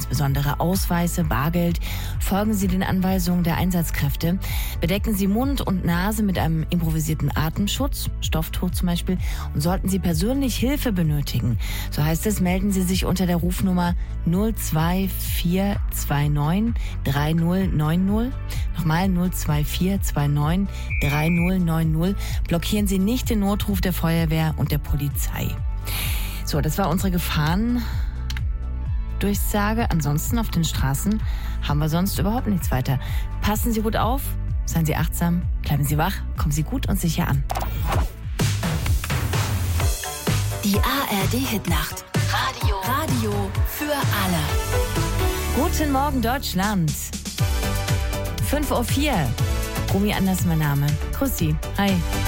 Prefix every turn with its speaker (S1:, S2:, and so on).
S1: insbesondere Ausweise, Bargeld. Folgen Sie den Anweisungen der Einsatzkräfte. Bedecken Sie Mund und Nase mit einem improvisierten Atemschutz, Stofftuch zum Beispiel. Und sollten Sie persönlich Hilfe benötigen, so heißt es, melden Sie sich unter der Rufnummer 02429 3090. Nochmal 02429 3090. Blockieren Sie nicht den Notruf der Feuerwehr und der Polizei. So, das war unsere Gefahrendurchsage. Ansonsten auf den Straßen haben wir sonst überhaupt nichts weiter. Passen Sie gut auf, seien Sie achtsam, bleiben Sie wach, kommen Sie gut und sicher an.
S2: Die ARD-Hitnacht. Radio für alle.
S1: Guten Morgen, Deutschland. 5:04 Uhr. Romy Anders mein Name. Grüß Sie. Hi.